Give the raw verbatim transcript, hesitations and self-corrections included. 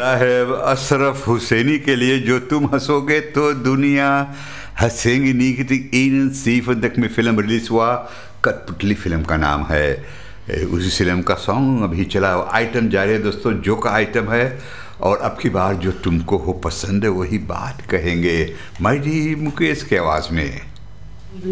रहा है अशरफ हुसैनी के लिए, जो तुम हंसोगे तो दुनिया हंसेंगी नहीं की इन सीफदक में फ़िल्म रिलीज़ हुआ। कठपुतली फिल्म का नाम है। उसी फिल्म का सॉन्ग अभी चला, आइटम जारी है दोस्तों, जो का आइटम है। और अब की बार जो तुमको हो पसंद है वही बात कहेंगे, माय डी मुकेश की आवाज़ में।